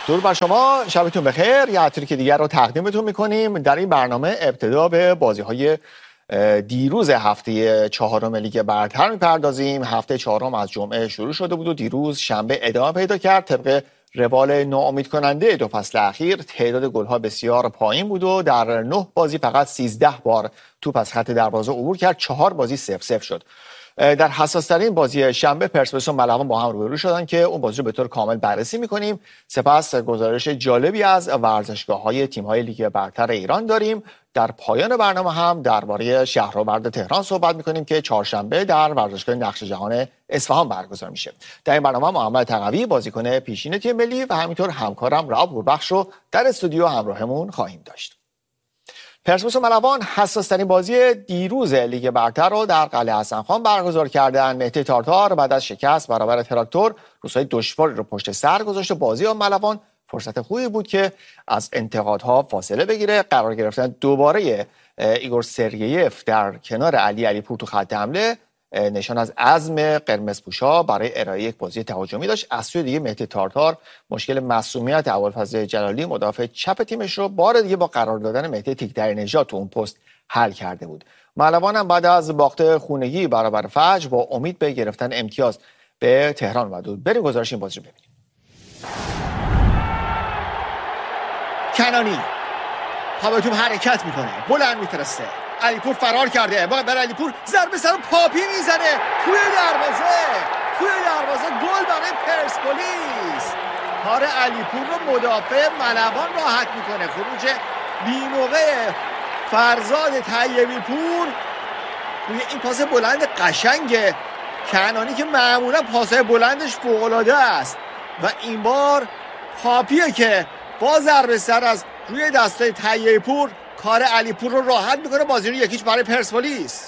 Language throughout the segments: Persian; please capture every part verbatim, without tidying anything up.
درود بر شما، شبتون بخیر. یه عطری که دیگر رو تقدیمتون میکنیم. در این برنامه ابتدا به بازی‌های دیروز هفته چهارم لیگ برتر میپردازیم. هفته چهارم از جمعه شروع شده بود و دیروز شنبه ادامه پیدا کرد. طبق روال ناامید کننده دو فصل اخیر تعداد گل‌ها بسیار پایین بود و در نه بازی فقط سیزده بار توپ از خط دروازه عبور کرد. چهار بازی صفر صفر شد. در حساس‌ترین بازی شنبه پرسپولیس و ملوان با هم روبرو شدن که اون بازی رو به طور کامل بررسی می‌کنیم. سپس گزارش جالبی از ورزشگاه‌های تیم‌های لیگ برتر ایران داریم. در پایان برنامه هم درباره شهرآورد تهران صحبت می‌کنیم که چهارشنبه در ورزشگاه نقش جهان اصفهان برگزار میشه. در این برنامه محمد تقوی بازیکن پیشین تیم ملی و همینطور همکارم رعب پوربخش رو در استودیو همراهمون خواهیم داشت. پرسپولیس و ملوان حساس‌ترین بازی دیروز لیگ برتر رو در قلعه حسن‌خان برگزار کردن. مهدی تارتار بعد از شکست برابر تراکتور روزهای دشواری رو پشت سر گذاشت. بازی با ملوان فرصت خوبی بود که از انتقادها فاصله بگیره. قرار گرفتن دوباره ایگور سرگیف در کنار علی علیپور تو خط حمله نشان از عزم قرمزپوشا برای ارائه یک بازی تهاجمی داشت. از سوی دیگه مهدی تارتار مشکل معصومیت ابوالفضل جلالی مدافع چپ تیمش رو بار دیگه با قرار دادن مهدی تیکدری نژاد تو اون پست حل کرده بود. ملوان هم بعد از باخت خونگی برابر فجر با امید به گرفتن امتیاز به تهران اومد. بریم گزارش این بازی رو ببینیم. کنانی پا حرکت میکنه، بلند میفرسته. علیپور فرار کرده، باید بر علیپور ضربه سر پاپی میزنه توی دروازه توی دروازه گل برای پرسپولیس. کار علیپور رو مدافع ملوان راحت میکنه. خروج بی‌موقع فرزاد طیبی پور روی این پاس بلند قشنگ کنانی که معمولا پاسهای بلندش فوق‌العاده است و این بار پاپیه که با ضربه سر از روی دستای طیبی پور کار علیپور رو راحت میکنه. بازی رو یکیش برای پرسپولیس.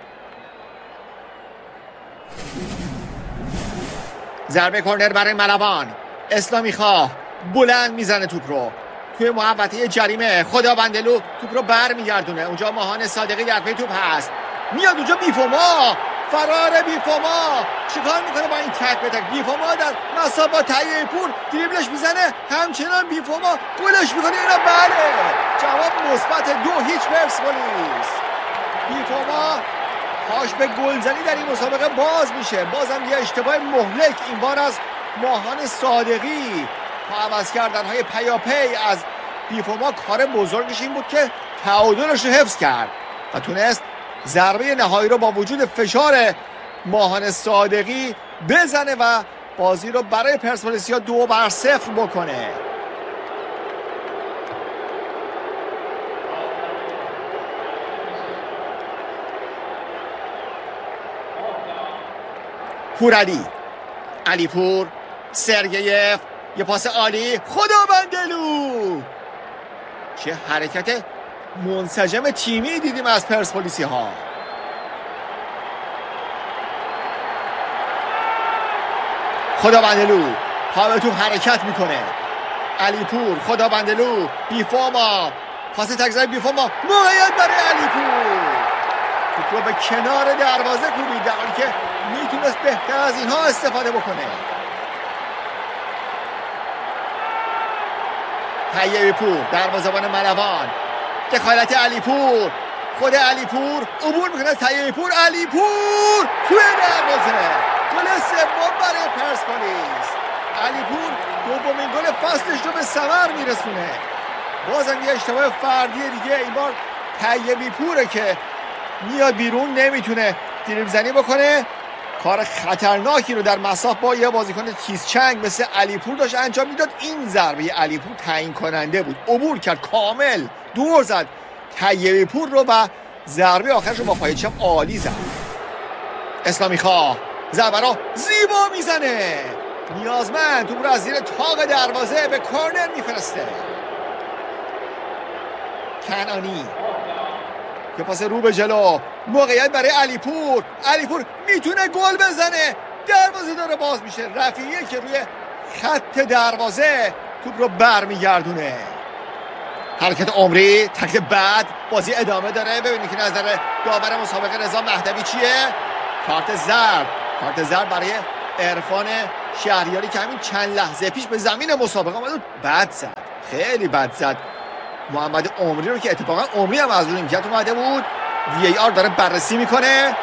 ضربه کورنر برای ملوان. اسلامی خواه بلند میزنه توپ رو توی محوطه جریمه. خدابندلو توپ رو بر میگردونه. اونجا ماهان صادقی در پی توپ هست، میاد اونجا بیفوما، فرار بیفوما چیکار میکنه با این تک به تک. بیفوما در مسافت با طیبی پور دریبلش میزنه، همچنان بیفوما گلش میکنه. اینا بله جواب مثبت دو هیچ پرسپولیس. بیفوما پاش به گلزنی در این مسابقه باز میشه. بازم یه اشتباه مهلک این بار از ماهان صادقی. پا عوض کردن های پیاپی از بیفوما کار بزرگش این بود که تعادلش رو حفظ کرد و تونست ضربه نهایی رو با وجود فشار ماهان صادقی بزنه و بازی رو برای پرسپولیسیا دو بر صفر بکنه. پورعلی، علیپور، سرگیف، یه پاس عالی، خدابندلو. چه حرکت منسجم تیمی دیدیم از پرسپولیسی ها. خدابندلو پا به توپ حرکت میکنه. علیپور، خدابندلو، بیفوما، پاس تکزای بیفوما، موقعیت برای علیپور. توپ رو به کنار دروازه کوبید در حالی که میتونست بهتر از اینها استفاده بکنه. طیبی پور دروازه‌بان ملوان، دخالت علیپور، خود علیپور عبور میکنه از طیبی پور. علیپور توی دروازه گل سوم برای پرسپولیس. علیپور دومین گل فصلش رو به ثمر میرسونه. بازم یه اشتباه فردی دیگه، این بار طیبی پوره که میاد بیرون، نمیتونه دریبل زنی بکنه. کار خطرناکی رو در مساف با یه بازیکن تیزچنگ مثل علیپور داشت انجام میداد. این ضربه علیپور تعیین کننده بود، عبور کرد کامل، دور زد طیبی پور رو و ضربه آخرش رو با پای چپ عالی زد. اسلامی خواه ضربه رو زیبا میزنه. نیازمند توپ رو از زیر تاق دروازه به کورنر میفرسته. کنانی که پاس رو به جلو، موقعیت برای علیپور. علیپور میتونه گل بزنه، دروازه داره باز میشه. رفیعی که روی خط دروازه توپ رو برمیگردونه. حرکت عمری، تکل بعد، بازی ادامه داره. ببینید که نظر داور مسابقه رضا مهدوی چیه. کارت زرد، کارت زرد برای عرفان شهریاری که همین چند لحظه پیش به زمین مسابقه اومد بد زد، خیلی بد زد محمد عمری رو که اتفاقا عمری هم از اون نیمکت اومده بود. وی ای آر داره بررسی میکنه.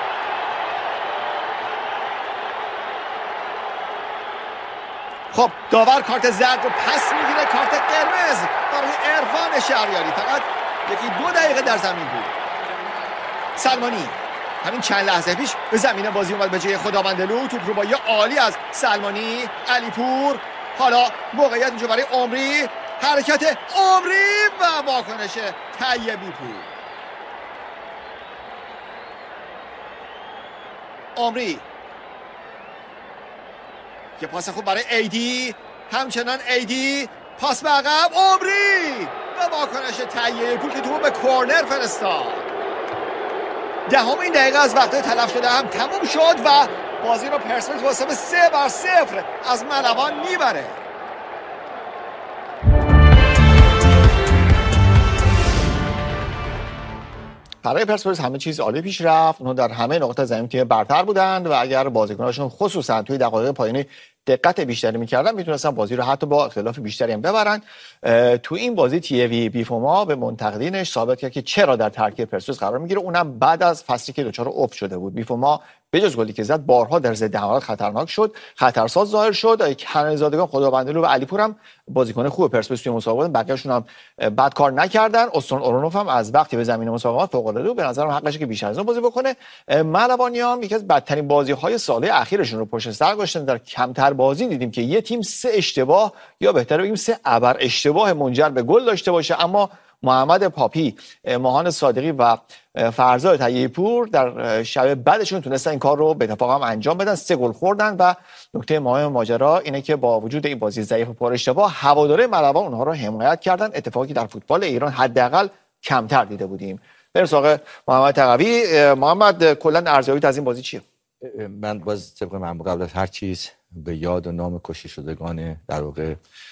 خب داور کارت زرد رو پس میگیره، کارت قرمز برای عرفان شهریاری. فقط یکی دو دقیقه در زمین بود. سلمانی همین چند لحظه پیش به زمین بازی اومد به جای خداوندلو. توپ رو با یه عالی از سلمانی. علیپور حالا موقعیت اینجا برای عمری، حرکت عمری و واکنش طیبی پور. عمری یه پاس خوب برای ایدی، همچنان ایدی پاس به عقب، عمری و واکنش طیبی پور که توپ به کورنر فرستاد. دهمین دقیقه از وقت تلف شده هم تموم شد و بازی رو پرسپولیس با حساب سه بر صفر از ملوان میبره. برای پرسپولیس همه چیز عالی پیش رفت. اونها در همه نقاط زمین تیم برتر بودند و اگر بازیکناشون خصوصا توی دقایق پایانی دقت بیشتری می‌کردن میتونستن بازی رو حتی با اختلاف بیشتری هم ببرن. تو این بازی تیوی بیفوما به منتقدینش ثابت کرد که چرا در ترکیب پرسپولیس قرار میگیره، اونم بعد از فصلی که دچار افت شده بود. بیفوما به جز گلی که زد بارها در ضد حملات خطرناک شد، خطرساز ظاهر شد. کنیزادگان، خداوندلو و علیپور هم بازیکن خوب پرسپولیس توی مسابقه، بقیه‌شون هم بد کار نکردن. استون اورونوف هم از وقتی به زمین مسابقات فوق‌العاده بود، به نظرم حقشه که بیشتر از اون بازی بکنه. ملوانیان یکی از بدترین بازی‌های سال اخیرشون رو پشت سر گذاشتن. در کمتر بازی دیدیم که یه تیم سه اشتباه یا بهتره بگیم سه ابر اشتباه منجر به گل داشته باشه، اما محمد پاپی، ماهان صادقی و فرزاد طیبی پور در شب بعدشون تونستن این کار رو به اتفاق هم انجام بدن. سه گل خوردن و نکته مهم ماجرا اینه که با وجود این بازی ضعیف و پر اشتباه، هواداره ملوان اونها رو حمایت کردن، اتفاقی در فوتبال ایران حداقل کمتر دیده بودیم. بریم سراغ محمد تقوی. محمد کلا ارزیابیت از این بازی چیه؟ من باز طبق معمول قبل از هر چیز به یاد و نام کشته شدگان در واقع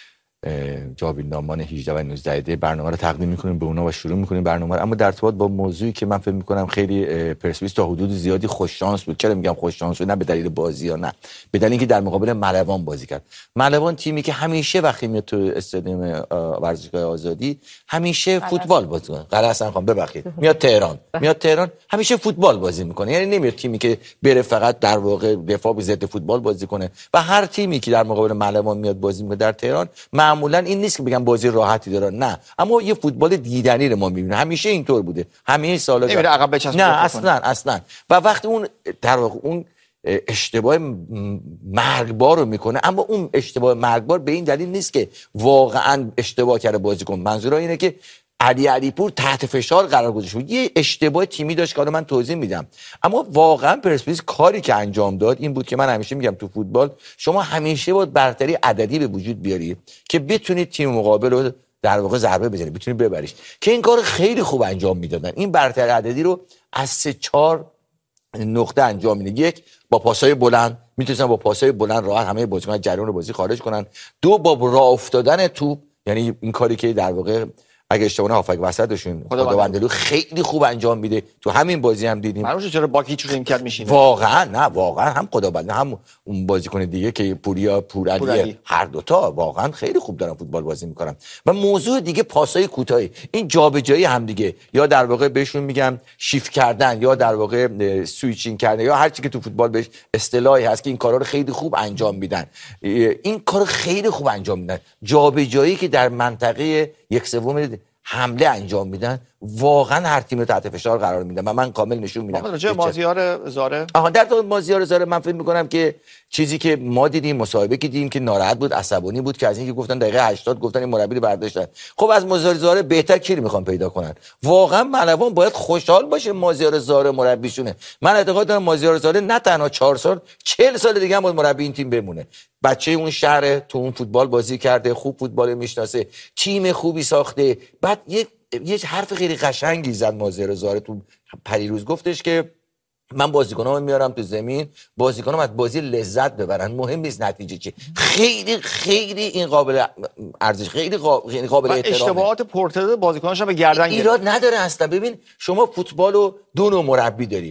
جاویدنامان هجده و نوزده عده برنامه رو تقدیم می‌کنیم به اونا و شروع می‌کنیم برنامه رو. اما در ارتباط با موضوعی که من فکر می‌کنم خیلی پرسپولیس تا حدود زیادی خوش شانس بود. چرا میگم خوش شانس بود؟ نه به دلیل بازی یا نه، به دلیل اینکه در مقابل ملوان بازی کرد. ملوان تیمی که همیشه وقتی میاد تو استادیوم ورزشگاه آزادی همیشه فوتبال بازی می‌کنه. قرصن خان ببخشید میاد تهران میاد تهران همیشه فوتبال بازی می‌کنه. یعنی نمیاد تیمی که بره فقط در واقع دفاع به ضد فوتبال بازی کنه. و هر تیمی که در مقابل ملوان میاد بازی می‌کنه در تهران معمولاً این نیست که بگم بازی راحتی داره، نه، اما یه فوتبال دیدنی رو ما می‌بینیم. همیشه اینطور بوده، همه سالا نمیره عقب بچسبه. نه اصلا اصلا. و وقتی اون در واقع اون اشتباه مرگبار رو میکنه، اما اون اشتباه مرگبار به این دلیل نیست که واقعا اشتباه کرده بازیکن. منظورم اینه که علی علیپور تحت فشار قرار گذاشته بود، یه اشتباه تیمی داشت که من توضیح میدم. اما واقعا پرسپولیس کاری که انجام داد این بود که من همیشه میگم تو فوتبال شما همیشه باید برتری عددی به وجود بیاری که بتونید تیم مقابل رو در واقع ضربه بزنید، بتونید ببریش، که این کار خیلی خوب انجام میدادن. این برتری عددی رو از سه چهار نقطه انجام میده. یک، با پاسای بلند میتونن با پاسای بلند راحت همه بازیکنان جریان بازی خارج کنن. دو، با راه افتادن توپ، یعنی این کاری که در واقع اگه اشتباه نه هافک وسطشون خداوندلو خیلی خوب انجام میده. تو همین بازی هم دیدیم. معلومه چرا با هیچ جوری امکان میشینه. واقعا نه، واقعا هم خداوند هم اون بازیکن دیگه که پوریا پورعلی، هر دوتا واقعا خیلی خوب دارن فوتبال بازی میکنن. و موضوع دیگه پاسای کوتاهی، این جابجایی هم دیگه، یا در واقع بهشون میگم شیفت کردن، یا در واقع سویچینگ کردن، یا هر چی که تو فوتبال بهش اصطلاحی هست که این کارا رو خیلی خوب انجام میدن. این کارو خیلی خوب انجام میدن. جابجایی که در منطقه یک سوم حمله انجام میدن، واقعا هر تیم رو تحت فشار قرار میدن و من کامل نشون میدم. راجع به مازیار زاره، آها در تو مازیار زاره من فکر میکنم که چیزی که ما دیدیم، مصاحبه که دیدیم که ناراحت بود، عصبانی بود که از اینکه گفتن دقیقه هشتاد گفتن این مربی رو برداشتن. خب از مازیار زاره بهتر کی رو میخوان پیدا کنن؟ واقعا ملوان باید خوشحال باشه مازیار زاره مربیشونه. من اعتقاد دارم مازیار زاره نه تنها چهار سال، چهل سال دیگه هم باید مربی این تیم بمونه. بچه اون شهر، تو اون فوتبال بازی کرده، خوب فوتبال میشناسه، تیم خوبی ساخته. بعد یه یه حرف خیلی قشنگی زد مازیار زاره تو پریروز، گفتش که من بازیکنامو میارم تو زمین، بازیکنام از بازی لذت ببرن، مهم نیست نتیجه چی. خیلی خیلی این قابل ارزش، خیلی قابل, قابل احترامه. اشتباهات پورتر بازیکناش به گردن گرفت. ایراد نداره اصلا. ببین شما فوتبالو دو نوع مربی داری.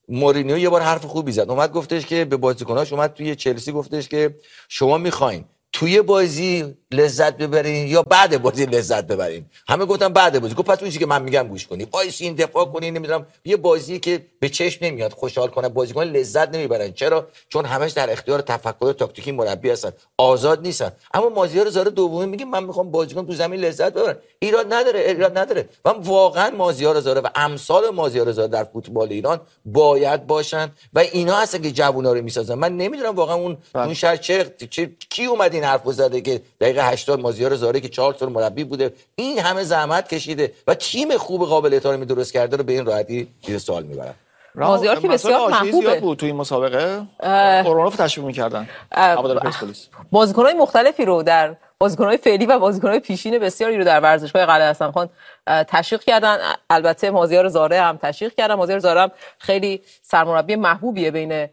مورینیو یه بار حرف خوبی زد، اومد گفتش که به بازیکناش، اومد توی چلسی گفتش که شما میخواین توی بازی لذت ببرین یا بعد بازی لذت ببرین؟ همه گفتن بعد بازی. گفت پس اون چیزی که من میگم گوش کنی، وایسین دفاع کنین، نمیدونم یه بازی که به چشم نمیاد خوشحال کنه بازیکن لذت نمیبرن. چرا؟ چون همش در اختیار تفکر تاکتیکی مربی هستن، آزاد نیستن. اما مازیار زاره دومی میگه من میخوام بازیکن تو زمین لذت ببرن. ایراد نداره، ایراد نداره. و واقعا مازیار زاره و امثال مازیار زاره در فوتبال ایران باید باشن و اینا هستن که جوونا رو میسازن. من نمیدونم واقعا اون بله. اون شهر چه کی اومد این حرفو زده که دقیقه هشتاد مازیار زاره که چهار سال مربی بوده، این همه زحمت کشیده و تیم خوب قابل احترامی درست کرده رو به این راحتی زیر سوال میبرن. مازیار که بسیار محبوبه بود توی این مسابقه، اورانوف تشویق می‌کردن هوادار پرسپولیس. بازیکن‌های مختلفی رو در بازیکن‌های فعلی و بازیکن‌های پیشین بسیاری رو در ورزشگاه قلعه حسن‌خان تشویق کردن. البته مازیار زاره هم تشویق کردن. مازیار زاره هم خیلی سرمربی محبوبیه بین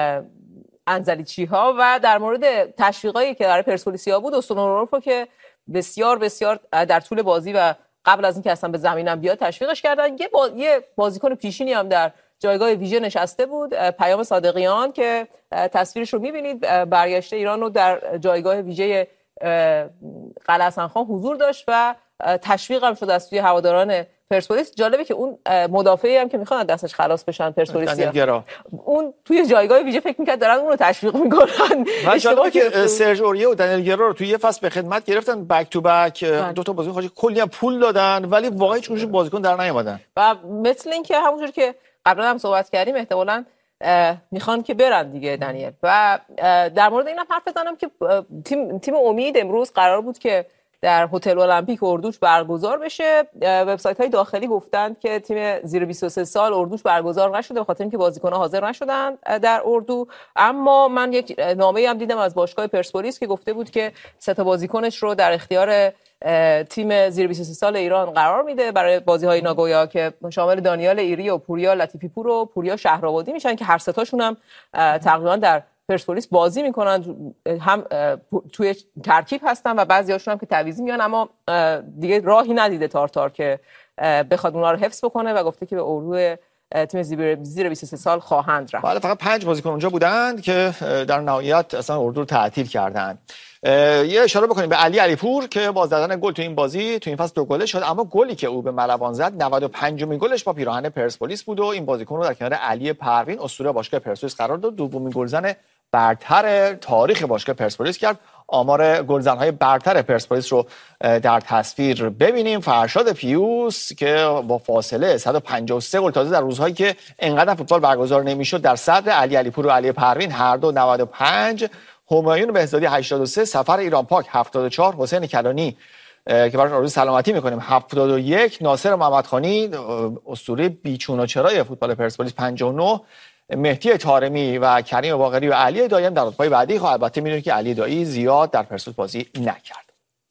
انزلیچی‌ها و در مورد تشویقایی که در پرسپولیسیا بود، استون اورانوف که بسیار بسیار در طول بازی و قبل از اینکه اصلا به زمینم بیاد تشویقش کردن. یه با... یه بازیکن پیشینی هم در جایگاه ویژه نشسته بود، پیام صادقیان، که تصویرش رو می‌بینید، برگشته ایران رو در جایگاه ویژه قلعه حسن‌خان حضور داشت و تشویق هم شد از سوی هواداران پرسپولیس. جالبه که اون مدافعی هم که میخوان دستش خلاص بشن پرسپولیسیا، اون توی جایگاه ویژه فکر می‌کرد دارن اون رو تشویق می‌کنن. اشتباهی که سرژ اوریه و دنیل گرا رو توی یه فصل به خدمت گرفتن، بک تو بک دو تا بازیکن خارجی کلی هم پول دادن ولی واقعا هیچ کدومشون بازیکن در نیومدن. و مثل اینکه همونجوری که قبلا هم صحبت کردیم احتمالاً میخوان که برن دیگه دنیل. و در مورد اینم حرف بزنم که تیم تیم امید امروز قرار بود که در هتل المپیک اردوش برگزار بشه. وبسایت‌های داخلی گفتند که تیم زیر بیست و سه سال اردوش برگزار نشده به خاطر اینکه بازیکن‌ها حاضر نشدن در اردو. اما من یک نامه‌ای هم دیدم از باشگاه پرسپولیس که گفته بود که سه تا بازیکنش رو در اختیار تیم زیر بیست و سه سال ایران قرار میده برای بازی‌های ناگویا که شامل دانیال ایری و پوریا لطیفی پور و پوریا شهرآبادی میشن که هر سه تاشون هم تقریبا در پرسپولیس بازی میکنن، هم توی ترکیب هستن و بعضیاشون هم که تعویضی میان، اما دیگه راهی ندیده تارتار که بخواد اونها رو حفظ بکنه و گفته که به اردو تیم زیر بیست و سه سال خواهند رفت. بله، فقط پنج بازیکن اونجا بودند که در نهایت اصلا اردو رو تعطیل کردن. یه اشاره بکنیم به علی علیپور که با زدن گل تو این بازی تو این فصل دو گله شد، اما گلی که او به ملوان زد نود و پنجمین گلش با پیراهن پرسپولیس بود و این بازیکن رو در کنار علی پروین اسطوره باشگاه پرسپولیس قرار داد. دومین گلزن برتر تاریخ باشگاه پرسپولیس کرد. آمار گلزن‌های برتر پرسپولیس رو در تصویر ببینیم. فرشاد پیوس که با فاصله صد و پنجاه و سه گل تازه در روزهایی که انقدر فوتبال برگزار نمیشد در صدر، علی علیپور و علی پروین هر دو نود و پنج، همایون بهزادی هشتاد و سه، سفر ایران پاک هفتاد و چهار، حسین کلانی که براش آرزوی سلامتی میکنیم هفتاد و یک، ناصر محمدخانی اسطوره بیچون و چرای فوتبال پرسپولیس پنجاه و نه، مهدی طارمی و کریم باقری و علی دایی در رتبه‌های بعدی. خب البته میدونید که علی دایی زیاد در پرسپولیس بازی نکرد.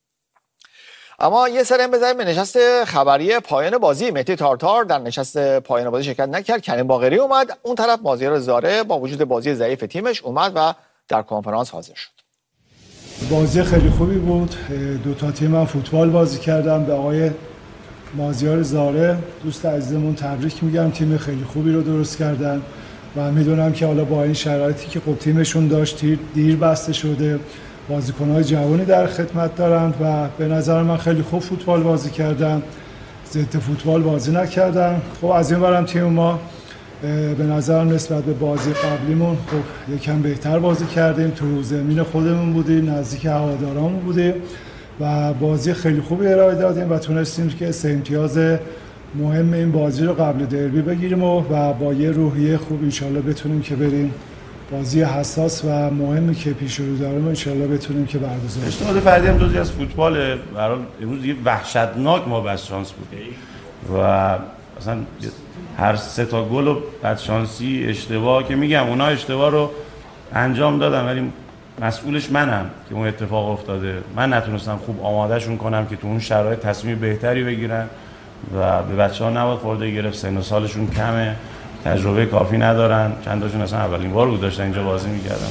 اما یه سرم بزنیم به نشست خبری پایان بازی. مهدی تارتار در نشست پایان بازی شرکت نکرد، کریم باقری اومد. اون طرف مازیار زاره با وجود بازی ضعیف تیمش اومد و در کنفرانس حاضر شد. بازی خیلی خوبی بود. دو تا تیم هم فوتبال بازی کردن. به آقای مازیار زاره دوست عزیزمون تبریک میگم، تیم خیلی خوبی رو درست کردن و میدونم که حالا با این شرایطی که خب تیمشون داشت دیر بسته شده، بازیکن‌های جوانی در خدمت دارند و به نظر من خیلی خوب فوتبال بازی کردن، ضد فوتبال بازی نکردن. خب از این برم تیم ما به نظرم نسبت به بازی قبلیمون خب یکم بهتر بازی کردیم، تو زمین خودمون بودیم، نزدیک هوادارامون بودیم و بازی خیلی خوبی ارائه دادیم و تونستیم که سه امتیاز مهم این بازی رو قبل دربی بگیریم و, و با یه روحیه خوب انشالله بتونیم که بریم بازی حساس و مهمی که پیش رو داریم انشالله بتونیم که برگزار کنیم. اشتباه فردی هم جزئی از فوتباله. به هر حال امروز یه وحشتناک ما بس شانس بود و اصلا هر سه تا گل و بدشانسی اشتباه که میگم اونا اشتباه رو انجام دادن ولی مسئولش منم که اون اتفاق افتاده. من نتونستم خوب آمادهشون کنم که تو اون شرایط تصمیم بهتری بگیرن و به بچه‌ها نباید خورده گرفت، سن و سالشون کمه، تجربه کافی ندارن، چند تاشون اصلا اولین بار بود داشتن اینجا بازی می‌کردن.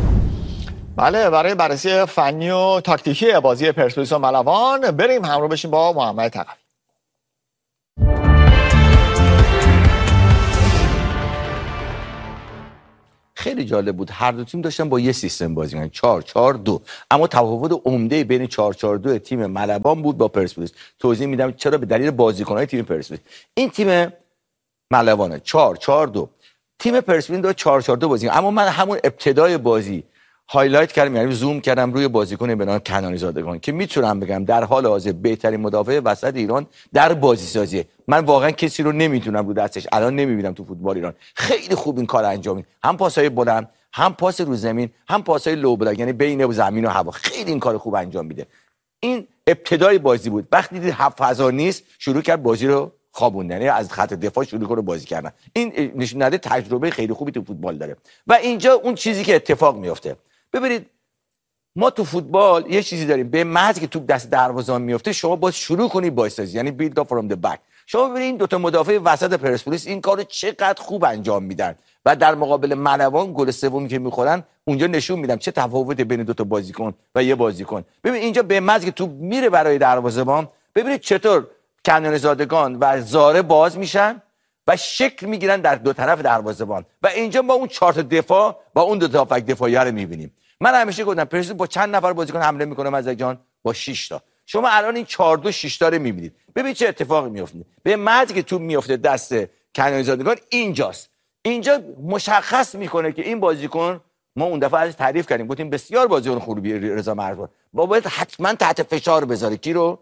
بله، برای بررسی فنی و تاکتیکی بازی پرسپولیس و ملوان بریم همراه بشیم با محمد تقوی. خیلی جالب بود. هر دو تیم داشتن با یه سیستم بازی می‌کردن، چهار چهار دو، اما تفاوت عمده بین چهار چهار دو تیم ملوان بود با پرسپولیس. توضیح میدم چرا. به دلیل بازیکن‌های تیم پرسپولیس. این تیم ملوان چهار چهار دو، تیم پرسپولیس داره چهار چهار دو بازی، اما من همون ابتدای بازی هایلایت کردم، یعنی زوم کردم روی بازیکن به نام کنانی زادگان که میتونم بگم در حال حاضر بهترین مدافع وسط ایران در بازی سازیه. من واقعا کسی رو نمیتونم رو دستش الان نمیبینم تو فوتبال ایران. خیلی خوب این کار انجام میده، هم پاسای بلند، هم پاس رو زمین، هم پاسای لو بلاک، یعنی بین زمین و هوا. خیلی این کار خوب انجام میده. این ابتدای بازی بود. وقتی دید هفت فضا نیست، شروع کرد بازی رو خوابوندن، یعنی از خط دفاع شروع کنه بازی کردن. این نشون داده تجربه خیلی خوبی تو فوتبال داره. و اینجا اون چیزی که اتفاق میفته، ببینید ما تو فوتبال یه چیزی داریم، به محض که توپ دست دروازه‌بان میفته شما باید شروع کنی بازسازی، یعنی بیلد اپ فرام دی بک. شما ببینید این دو تا مدافع وسط پرسپولیس این کارو چقدر خوب انجام میدن و در مقابل ملوان گل سومی که میخورن اونجا نشون میدم چه تفاوتی بین دو تا بازیکن و یه بازیکن. ببین اینجا به محض که توپ میره برای دروازه‌بان، ببینید چطور کنانی زادگان و زاره باز میشن و شکل میگیرن در دو طرف دروازه‌بان و اینجا ما اون چهار تا دفاع با اون دو تا فک دفاعی رو میبینیم. من همیشه گفتم پرسپولیس با چند نفر بازیکن حمله میکنه مزدک جان؟ با شش تا. شما الان این چهار دو شش تا رو میبینید. ببین چه اتفاقی میفته. به محض که توپ میفته دست کنانی زادگان اینجاست. اینجا مشخص میکنه که این بازیکن، ما اون دفعه ازش تعریف کردیم، گفتیم بسیار بازیکن خوبی رضا مرزبان، با باید حتما تحت فشار بذاره کی رو؟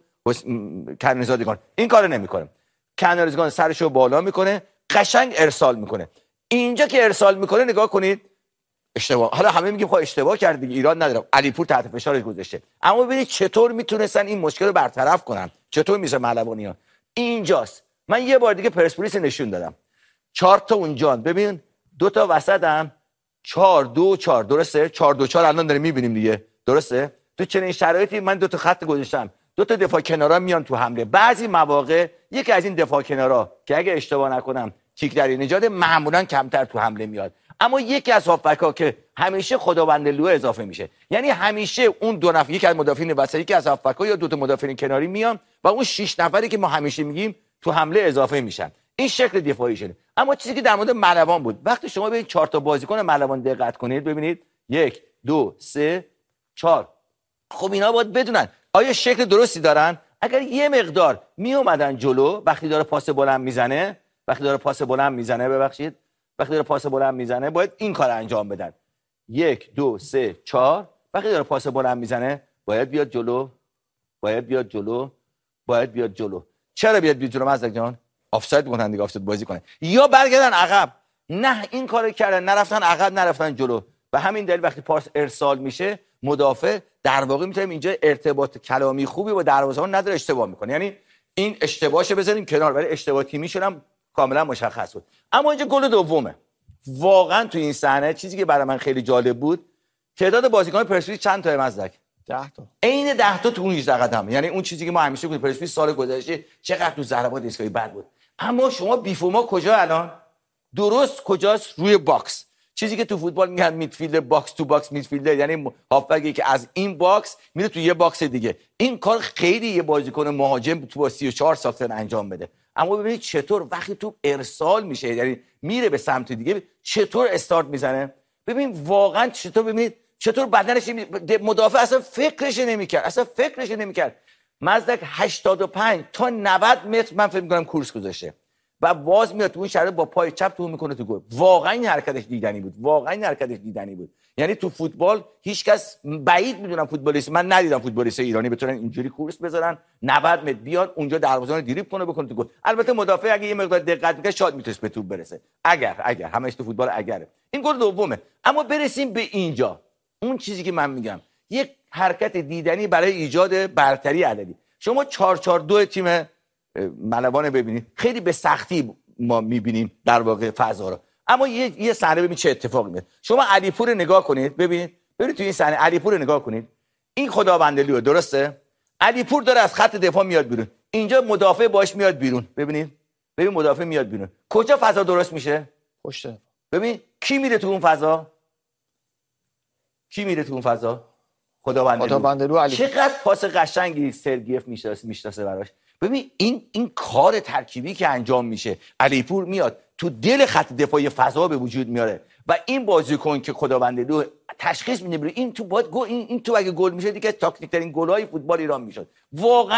کنانی زادگان. این کارو نمیکنه. کنانی زادگان سرشو بالا میکنه، قشنگ ارسال میکنه. اینجا که ارسال میکنه نگاه کنید اشتباه. حالا همه میگیم خب اشتباه کرد دیگه، ایران نداره، علیپور تحت فشارش گذاشته، اما ببینید چطور میتونستن این مشکل رو برطرف کنن، چطور میشه ملوانیان. اینجاست من یه بار دیگه پرسپولیس نشون دادم. چهار تا اونجا ببین، دو تا وسطم، چهار دو چهار، درسته؟ چهار دو چهار الان داریم میبینیم دیگه، درسته؟ تو چنین شرایطی من دو تا خط گذاشتم، دو تا دفاع کنارا میان تو حمله. بعضی مواقع یکی از این دفاع کنارا که اگه اشتباه نکنم تیک در نجات معمولا کمتر تو حمله میاد، اما یکی از هافبک‌ها که همیشه خداوند لو اضافه میشه، یعنی همیشه اون دو نفر، یکی از مدافعین وسط، یکی از هافبک‌ها یا دو تا مدافعین کناری میان و اون شش نفری که ما همیشه میگیم تو حمله اضافه میشن. این شکل دفاعیشه. اما چیزی که در مورد ملوان بود، وقتی شما به این چهار تا بازیکن ملوان دقت کنید، ببینید یک دو سه چهار، خب اینا باید بدونن آیا شکل درستی دارن. اگر یه مقدار می اومدن جلو، وقتی داره پاس بلند میزنه، وقتی داره پاس بلند میزنه ببخشید وقتی داره پاس بلند میزنه باید این کار انجام بدن. یک دو سه چهار، وقتی داره پاس بلند میزنه باید بیاد جلو، باید بیاد جلو، باید بیاد جلو. چرا بیاد بیاد جلو مزدک جان؟ آفساید میکنن دیگه، آفساید بازی کنه یا برگردن عقب. نه، این کارو کردن، نرفتن عقب، نرفتن جلو. و همین دلیل وقتی پاس ارسال میشه، مدافع در واقع میتونیم اینجا ارتباط کلامی خوبی با دروازه‌بان نداره، اشتباه میکنه. یعنی این اشتباهشو بذاریم کنار، ولی اشتباه تیمیشون هم کاملا مشخص بود. اما اینجا گل دومه. واقعا تو این صحنه چیزی که برای من خیلی جالب بود، تعداد بازیکن پرسپولیس چند تا مزدک؟ ده تا. عین ده تا تو اون هجده قدم. یعنی اون چیزی که ما همیشه گفتیم پرسپولیس سال گذشته چقدر تو ضربات ایستگاهی بد بود. اما شما بیفوما کجا الان؟ درست کجاست؟ روی باکس. چیزی که تو فوتبال میگن میدفیلد باکس تو باکس میدفیلدر، یعنی هافبکی که از این باکس میره تو یه باکس دیگه. این کار خیلی یه بازیکن مهاجم تو با سی و چهار سانتی انجام بده. اما ببینید چطور وقتی تو ارسال میشه، یعنی میره به سمت دیگه، چطور استارت میزنه. ببین واقعا چطور، ببینید چطور بدنش، مدافع اصلا فکرش نمیکرد، اصلا فکرش نمیکرد. مزدک هشتاد و پنج تا نود متر من فکر میکنم کورس گذاشته و باز میاد تو اون شرایط با پای چپ تو میکنه تو گل. واقعا این حرکتش دیدنی بود، واقعا این حرکتش دیدنی بود. یعنی تو فوتبال هیچکس، بعید میدونم فوتبالیست، من ندیدم فوتبالیست ایرانی بتونن اینجوری کورس بذارن نود متر بیان اونجا دروازه رو دریبل کنه بکنه تو گل. البته مدافع اگه یه مقدار دقت میکنه شاید میتونه به توپ برسه، اگر اگر همش تو فوتبال اگره. این گل دومه. اما برسیم به اینجا، اون چیزی که من میگم، یک حرکت دیدنی برای ایجاد برتری عددی. شما چهار چهار دو تیم ملوان ببینید، خیلی به سختی ما میبینیم در واقع فضا رو. اما یه یه صحنه ببینید چه اتفاقی میفته. شما علیپور رو نگاه کنید، ببینید ببینید تو این صحنه علیپور رو نگاه کنید. این خداوندلیو، درسته؟ علیپور داره از خط دفاع میاد بیرون، اینجا مدافع باش میاد بیرون. ببینید ببین مدافع میاد بیرون، کجا فضا درست میشه؟ پشت. ببین کی میره تو اون فضا؟ کی میره تو اون فضا؟ خداوندلیو. خداوندلیو. چقدر پاس قشنگی سرگیف میشناسه میشناسه براش. ببین این این کار ترکیبی که انجام میشه، علیپور میاد تو دل خط دفاعی فضا به وجود میاره و این بازیکن که خداونده دو تشخیص میده این تو باید گل این, این تو اگه گل میشه دیگه تاکتیک ترین گلای فوتبال ایران میشد. واقعا